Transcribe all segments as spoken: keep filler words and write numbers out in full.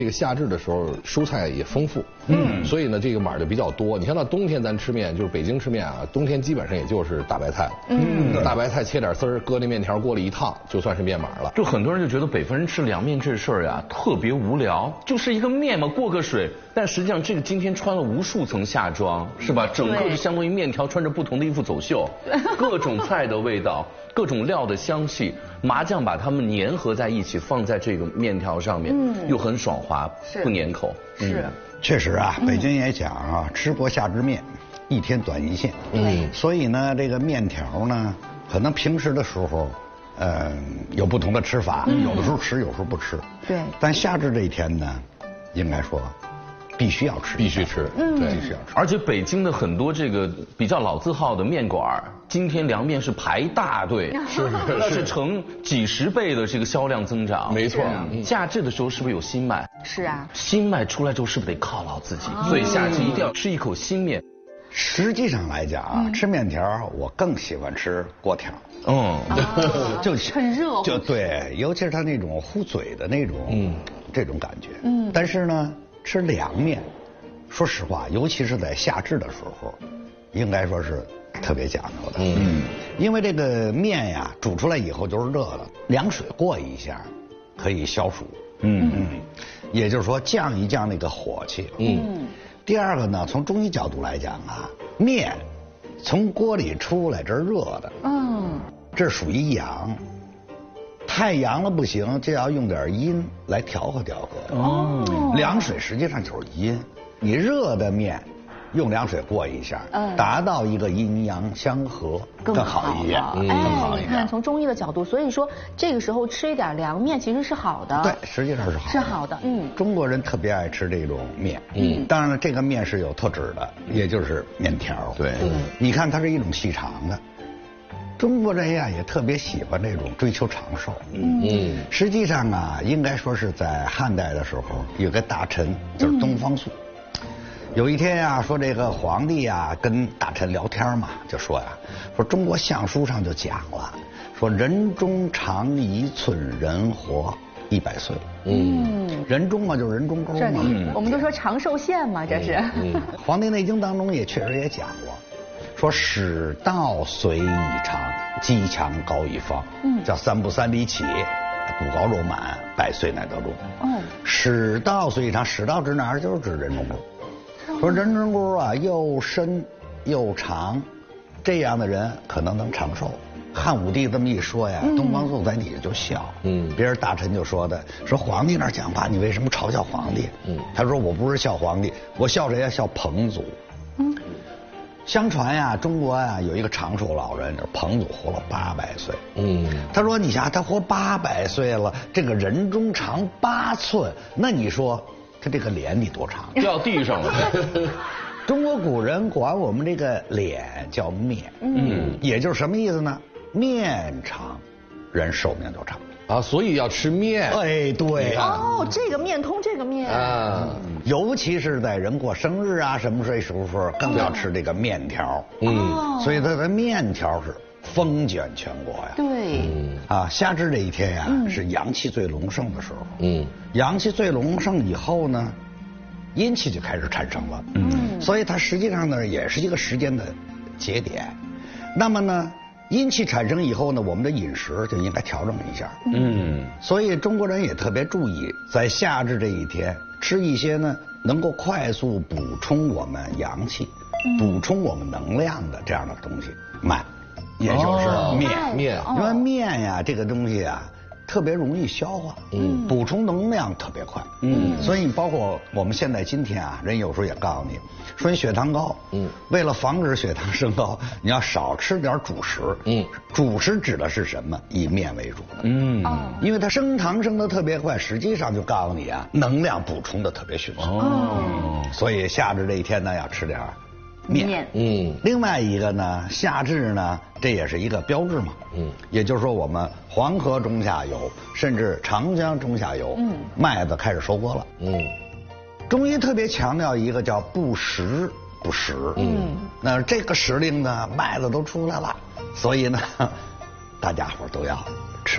这个夏至的时候，蔬菜也丰富，嗯，所以呢，这个码就比较多。你像到冬天咱吃面，就是北京吃面啊，冬天基本上也就是大白菜了，嗯，大白菜切点丝儿，搁那面条锅里一烫，就算是面码了。 就很多人就觉得北方人吃凉面这事儿呀特别无聊，就是一个面嘛，过个水。但实际上这个今天穿了无数层夏装，是吧？整个就相当于面条穿着不同的衣服走秀，各种菜的味道，各种料的香气，麻酱把它们粘合在一起，放在这个面条上面，嗯，又很爽滑，不粘口。 是， 确实啊，北京也讲啊，吃过夏至面，一天短一线。 嗯， 所以呢，这个面条呢，可能平时的时候，呃，有不同的吃法，有的时候吃，有时候不吃。 对。 但夏至这一天呢，应该说。必须要吃， 必须吃， 嗯， 对，必须要吃。 而且北京的很多这个比较老字号的面馆，今天凉面是排大队， 是那是成几十倍的这个销量增长。 没错， 夏至的时候是不是有新麦？ 是啊， 新麦出来之后是不是得犒劳自己？所以夏至一定要吃一口新面。 实际上来讲啊，吃面条我更喜欢吃锅条。 嗯， 就很热， 就对，尤其是它那种糊嘴的那种，嗯，这种感觉。嗯，但是呢。吃凉面，说实话，尤其是在夏至的时候，应该说是特别讲究的。嗯，因为这个面呀，煮出来以后就是热的，凉水过一下，可以消暑。嗯嗯，也就是说降一降那个火气。嗯。第二个呢，从中医角度来讲啊，面从锅里出来这是热的。嗯。这属于阳。太阳了不行，就要用点阴来调和调和。哦，凉水实际上就是阴，你热的面用凉水过一下，嗯，达到一个阴阳相合，更好一点。 嗯，哎，你看从中医的角度，所以说这个时候吃一点凉面其实是好的。 对，实际上是好的。 是好的，嗯。 中国人特别爱吃这种面，嗯，当然了，这个面是有特指的，也就是面条。 对， 你看它是一种细长的。中国人呀也特别喜欢这种追求长寿。嗯，实际上啊，应该说是在汉代的时候，有个大臣就是东方朔。嗯、有一天呀，说这个皇帝呀跟大臣聊天嘛，就说呀，说中国相书上就讲了，说人中长一寸，人活一百岁。嗯，人中嘛就是人中沟嘛。 嗯、我们都说长寿线嘛，这是。 嗯，《黄帝内经》当中也确实也讲过。说使道随以长，肌强高以方，嗯，叫三步三里起，骨高肉满，百岁乃得中。嗯，使道随以长，使道指哪儿？就是指人中沟。说人中沟啊，又深又长，这样的人可能能长寿。汉武帝这么一说呀，嗯、东方朔在底下就笑。嗯，别人大臣就说的，说皇帝那儿讲话，你为什么嘲笑皇帝？嗯，他说我不是笑皇帝，我笑谁呀？笑彭祖。嗯。相传呀，中国呀有一个长寿老人，就是彭祖，活了八百岁。嗯，他说：“你想，他活八百岁了，这个人中长八寸，那你说他这个脸得多长？ 掉地上了。” 中国古人管我们这个脸叫面，嗯，也就是什么意思呢？面长，人寿命就长。 啊，所以要吃面。 哎，对。 哦，这个面通这个面啊， 尤其是在人过生日啊什么这时候，更要吃这个面条。嗯，所以它的面条是风卷全国呀。 对。 啊，夏至这一天呀，是阳气最隆盛的时候。嗯，阳气最隆盛以后呢，阴气就开始产生了。嗯，所以它实际上呢，也是一个时间的节点。那么呢？阴气产生以后呢，我们的饮食就应该调整一下。嗯，所以中国人也特别注意，在夏至这一天吃一些呢能够快速补充我们阳气、嗯、补充我们能量的这样的东西，麦，也就是面。哦、面，因为面呀这个东西啊特别容易消化，嗯，补充能量特别快，嗯，所以包括我们现在今天啊，人有时候也告诉你，说你血糖高，嗯，为了防止血糖升高，你要少吃点主食，嗯，主食指的是什么？以面为主的，嗯，因为它升糖升得特别快，实际上就告诉你啊，能量补充的特别迅速，哦，所以夏至这一天呢，要吃点面，嗯，另外一个呢，夏至呢，这也是一个标志嘛，嗯，也就是说我们黄河中下游，甚至长江中下游，嗯，麦子开始收割了，嗯，中医特别强调一个叫不时不食，嗯，那这个时令呢，麦子都出来了，所以呢，大家伙都要吃它。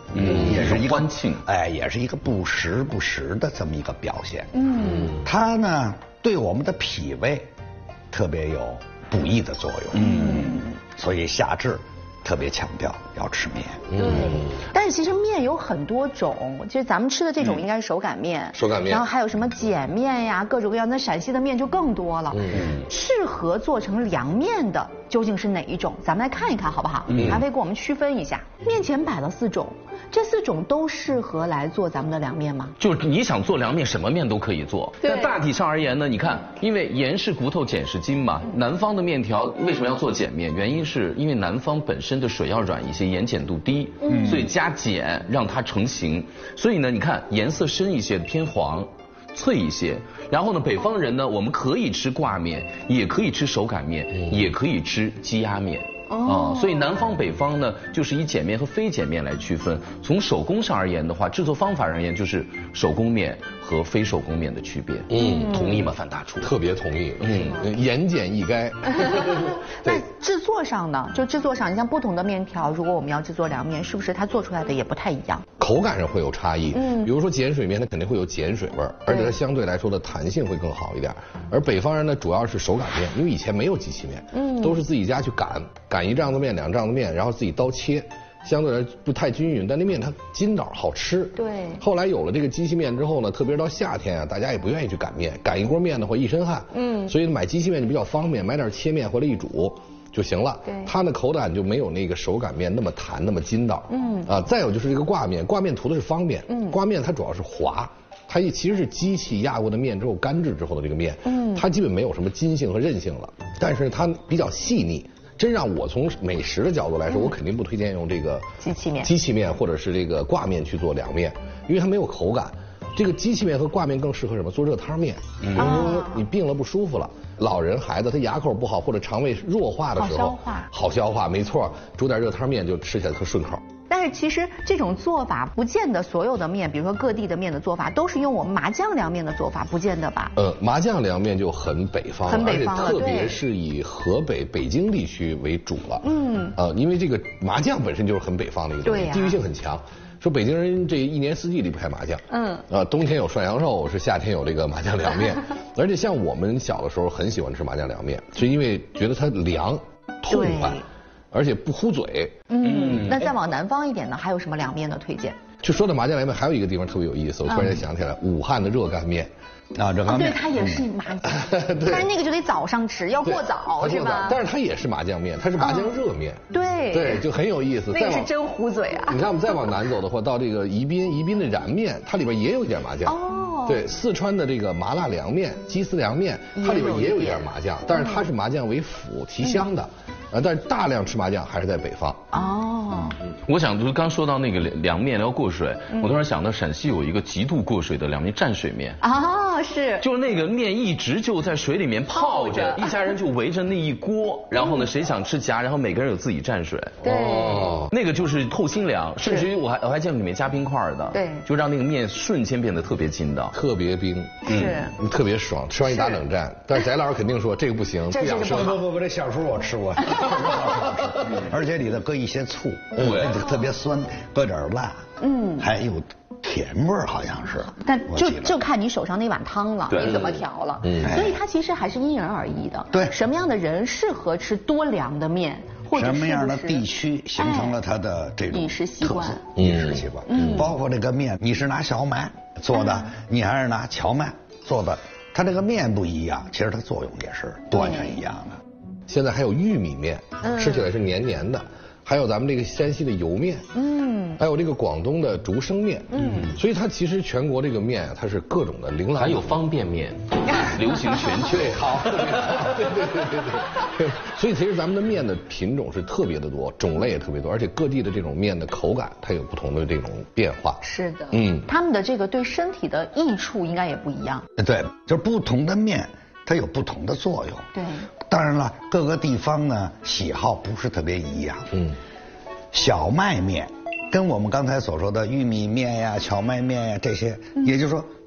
嗯， 也是一个欢庆， 哎，也是一个不时不食的这么一个表现。嗯，它呢对我们的脾胃特别有补益的作用。嗯，所以夏至特别强调要吃面。 对，但是其实面有很多种，就是咱们吃的这种应该是手擀面， 手擀面， 然后还有什么碱面呀，各种各样的。陕西的面就更多了。嗯，适合做成凉面的究竟是哪一种？咱们来看一看好不好？嗯，还会给我们区分一下。面前摆了四种，这四种都适合来做咱们的凉面吗？ 就是你想做凉面，什么面都可以做。但大体上而言呢，你看，因为盐是骨头，碱是筋嘛。南方的面条为什么要做碱面？原因是因为南方本身的水要软一些，盐碱度低，嗯，所以加碱让它成型。所以呢，你看颜色深一些，偏黄。脆一些，然后呢，北方人呢，我们可以吃挂面，也可以吃手擀面，嗯、也可以吃鸡鸭面。哦、呃，所以南方北方呢，就是以碱面和非碱面来区分。从手工上而言的话，制作方法而言，就是手工面和非手工面的区别。嗯，同意吗，范大厨？ 特别同意。嗯，盐碱一该。 那制作上呢？就制作上，你像不同的面条，如果我们要制作凉面，是不是它做出来的也不太一样？ 口感上会有差异。嗯，比如说碱水面，它肯定会有碱水味儿，而且它相对来说的弹性会更好一点。而北方人呢，主要是手擀面，因为以前没有机器面，嗯，都是自己家去擀，擀一丈子面、两丈子面，然后自己刀切，相对来不太均匀，但那面它筋道好吃。 对。 后来有了这个机器面之后呢，特别是到夏天啊，大家也不愿意去擀面，擀一锅面的话一身汗，嗯，所以买机器面就比较方便，买点切面回来一煮就行了。 对， 它的口感就没有那个手擀面那么弹那么筋道。嗯啊，再有就是这个挂面，挂面图的是方便，嗯，挂面它主要是滑，它也其实是机器压过的面之后干制之后的这个面，嗯，它基本没有什么筋性和韧性了，但是它比较细腻。真让我从美食的角度来说，嗯、我肯定不推荐用这个机器面、 机器面或者是这个挂面去做凉面，因为它没有口感。这个机器面和挂面更适合什么？做热汤面。比如说你病了不舒服了，老人孩子他牙口不好或者肠胃弱化的时候， 好消化， 好消化，没错，煮点热汤面就吃起来特顺口。 但是其实这种做法不见得所有的面，比如说各地的面的做法都是用我们麻酱凉面的做法，不见得吧？ 呃，麻酱凉面就很北方了， 很北方了， 而且特别是以河北、北京地区为主了。嗯，呃，因为这个麻酱本身就是很北方的一个东西， 对啊、 地域性很强。说北京人这一年四季离不开麻酱，嗯，啊，冬天有涮羊肉，是夏天有这个麻酱凉面，而且像我们小的时候很喜欢吃麻酱凉面，是因为觉得它凉、痛快。而且不糊嘴。 嗯，那再往南方一点呢，还有什么凉面的推荐？ 就说到麻酱凉面，还有一个地方特别有意思，我突然间想起来，武汉的热干面。 啊，热干面， 对，它也是麻酱，但是那个就得早上吃，要过早是吧？ 但是它也是麻酱面，它是麻酱热面。 对对，就很有意思。 那个是真糊嘴啊！ 你看我们再往南走的话，到这个宜宾，宜宾的燃面，它里边也有一点麻酱。哦。对，四川的这个麻辣凉面、鸡丝凉面，它里边也有一点麻酱，但是它是麻酱为辅提香的。呃，但是大量吃麻酱还是在北方。 哦， 我想就是刚说到那个凉面要过水，我突然想到陕西有一个极度过水的凉面——蘸水面。 啊，是。 就是那个面一直就在水里面泡着，一家人就围着那一锅，然后呢，谁想吃夹，然后每个人有自己蘸水。 对。 那个就是透心凉，甚至于我还我还见过里面加冰块的。 对。 就让那个面瞬间变得特别筋道， 特别冰， 是， 特别爽。吃完一打冷战，但是翟老师肯定说这个不行，不养生。 不不不，这小时候我吃过。而且里头搁一些醋， 对， 特别酸，搁点辣，嗯，还有甜味儿，好像是。 但就就看你手上那碗汤了，你怎么调了。嗯，所以它其实还是因人而异的。 对， 什么样的人适合吃多凉的面，或者什么样的地区形成了它的这种饮食习惯， 饮食习惯，嗯，包括这个面，你是拿小麦做的，你还是拿荞麦做的，它这个面不一样，其实它作用也是完全一样的。 现在还有玉米面，吃起来是黏黏的，还有咱们这个山西的油面，嗯，还有这个广东的竹升面，嗯，所以它其实全国这个面它是各种的琳琅， 还有方便面，流行全球， 好，对对对对对，所以其实咱们的面的品种是特别的多，种类也特别多，而且各地的这种面的口感它有不同的这种变化。 是的，嗯，他们的这个对身体的益处应该也不一样。 对，就是不同的面。它有不同的作用。 对， 当然了，各个地方呢喜好不是特别一样。嗯，小麦面跟我们刚才所说的玉米面呀、荞麦面呀这些，嗯、也就是说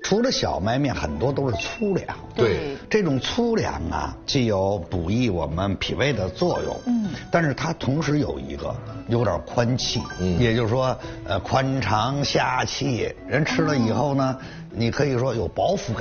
除了小麦面，很多都是粗粮。 对， 这种粗粮啊，既有补益我们脾胃的作用，嗯，但是它同时有一个有点宽气，嗯，也就是说，呃，宽肠下气，人吃了以后呢，你可以说有饱腹感。